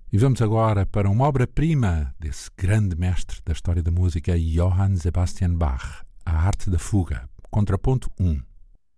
E vamos agora para uma obra-prima desse grande mestre da história da música, Johann Sebastian Bach, A Arte da Fuga, contraponto 1.